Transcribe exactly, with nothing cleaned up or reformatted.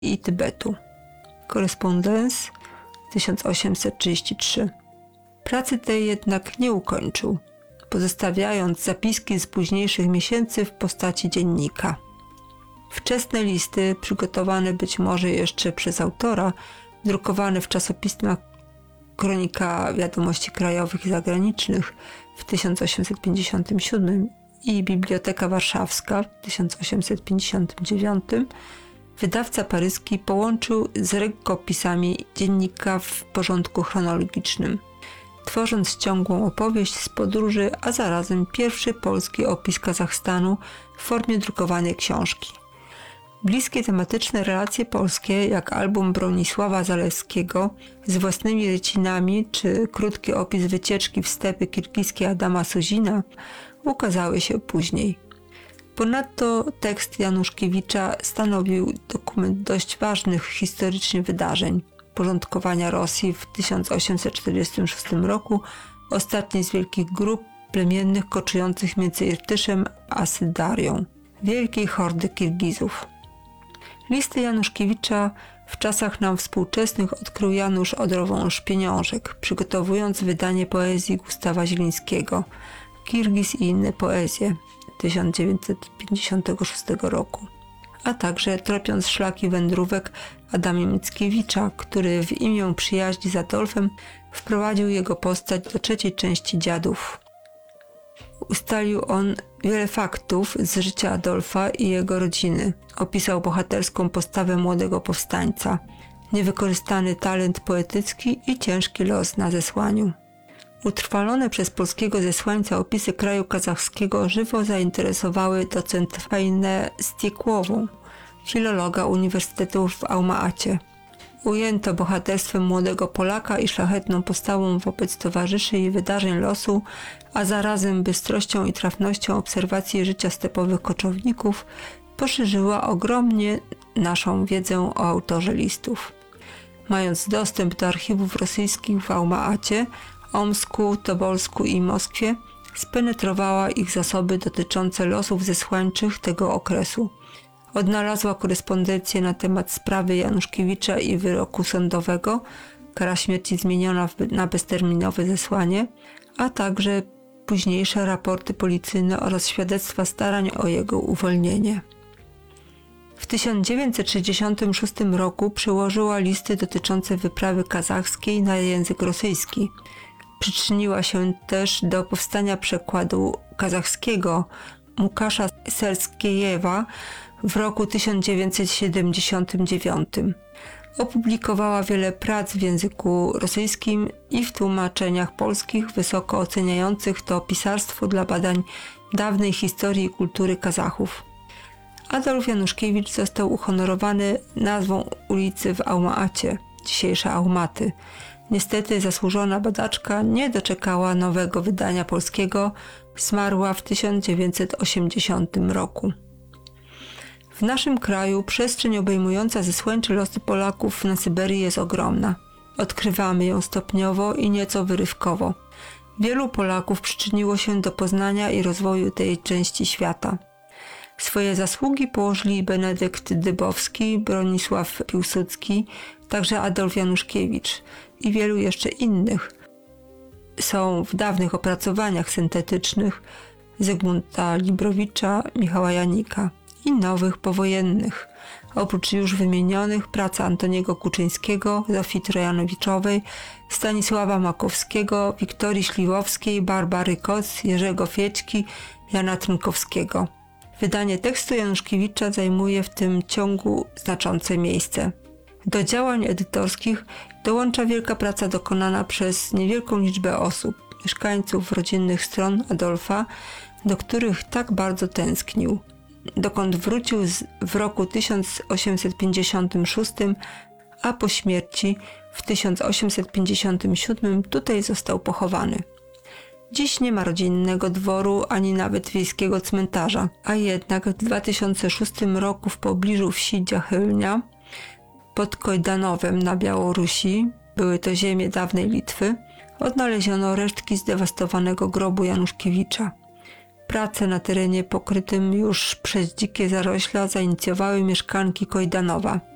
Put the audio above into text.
i Tybetu. Korespondens tysiąc osiemset trzydzieści trzy. Pracy tej jednak nie ukończył, pozostawiając zapiski z późniejszych miesięcy w postaci dziennika. Wczesne listy, przygotowane być może jeszcze przez autora, drukowane w czasopismach Kronika Wiadomości Krajowych i Zagranicznych w tysiąc osiemset pięćdziesiątym siódmym i Biblioteka Warszawska w tysiąc osiemset pięćdziesiątym dziewiątym, wydawca paryski połączył z rękopisami dziennika w porządku chronologicznym, tworząc ciągłą opowieść z podróży, a zarazem pierwszy polski opis Kazachstanu w formie drukowanej książki. Bliskie tematyczne relacje polskie, jak album Bronisława Zalewskiego z własnymi rycinami czy krótki opis wycieczki w stepy kirgijskie Adama Sozina, ukazały się później. Ponadto tekst Januszkiewicza stanowił dokument dość ważnych historycznie wydarzeń: porządkowania Rosji w tysiąc osiemset czterdziestym szóstym roku, ostatniej z wielkich grup plemiennych koczujących między Irtyszem a Sydarią, wielkiej hordy Kirgizów. Listy Januszkiewicza w czasach nam współczesnych odkrył Janusz Odrowąż-Pieniążek, przygotowując wydanie poezji Gustawa Zielińskiego Kirgiz i inne poezje tysiąc dziewięćset pięćdziesiątego szóstego roku, a także tropiąc szlaki wędrówek Adama Mickiewicza, który w imię przyjaźni z Adolfem wprowadził jego postać do trzeciej części Dziadów. Ustalił on wiele faktów z życia Adolfa i jego rodziny. Opisał bohaterską postawę młodego powstańca, niewykorzystany talent poetycki i ciężki los na zesłaniu. Utrwalone przez polskiego zesłańca opisy kraju kazachskiego żywo zainteresowały docent Fajnę Stiekłową, filologa Uniwersytetu w Alma-Acie. Ujęto bohaterstwem młodego Polaka i szlachetną postawą wobec towarzyszy i wydarzeń losu, a zarazem bystrością i trafnością obserwacji życia stepowych koczowników poszerzyła ogromnie naszą wiedzę o autorze listów. Mając dostęp do archiwów rosyjskich w Alma-Acie, Omsku, Tobolsku i Moskwie, spenetrowała ich zasoby dotyczące losów zesłańczych tego okresu. Odnalazła korespondencję na temat sprawy Januszkiewicza i wyroku sądowego, kara śmierci zmieniona na bezterminowe zesłanie, a także późniejsze raporty policyjne oraz świadectwa starań o jego uwolnienie. W tysiąc dziewięćset sześćdziesiątym szóstym roku przełożyła listy dotyczące wyprawy kazachskiej na język rosyjski. Przyczyniła się też do powstania przekładu kazachskiego Łukasza Serskiejewa w roku tysiąc dziewięćset siedemdziesiątym dziewiątym. Opublikowała wiele prac w języku rosyjskim i w tłumaczeniach polskich wysoko oceniających to pisarstwo dla badań dawnej historii i kultury Kazachów. Adolf Januszkiewicz został uhonorowany nazwą ulicy w Alma-Acie, dzisiejsza Almaty. Niestety zasłużona badaczka nie doczekała nowego wydania polskiego, zmarła w tysiąc dziewięćset osiemdziesiątym roku. W naszym kraju przestrzeń obejmująca zesłańcze losy Polaków na Syberii jest ogromna. Odkrywamy ją stopniowo i nieco wyrywkowo. Wielu Polaków przyczyniło się do poznania i rozwoju tej części świata. Swoje zasługi położyli Benedykt Dybowski, Bronisław Piłsudski, także Adolf Januszkiewicz i wielu jeszcze innych. Są w dawnych opracowaniach syntetycznych Zygmunta Librowicza, Michała Janika i nowych powojennych. Oprócz już wymienionych praca Antoniego Kuczyńskiego, Zofii Trojanowiczowej, Stanisława Makowskiego, Wiktorii Śliwowskiej, Barbary Koc, Jerzego Fiećki, Jana Trynkowskiego. Wydanie tekstu Januszkiewicza zajmuje w tym ciągu znaczące miejsce. Do działań edytorskich dołącza wielka praca dokonana przez niewielką liczbę osób, mieszkańców rodzinnych stron Adolfa, do których tak bardzo tęsknił, dokąd wrócił w roku tysiąc osiemset pięćdziesiątym szóstym, a po śmierci w tysiąc osiemset pięćdziesiątym siódmym tutaj został pochowany. Dziś nie ma rodzinnego dworu ani nawet wiejskiego cmentarza, a jednak w dwa tysiące szóstym roku w pobliżu wsi Dziachylnia pod Kojdanowem na Białorusi, były to ziemie dawnej Litwy, odnaleziono resztki zdewastowanego grobu Januszkiewicza. Prace na terenie pokrytym już przez dzikie zarośla zainicjowały mieszkanki Kojdanowa.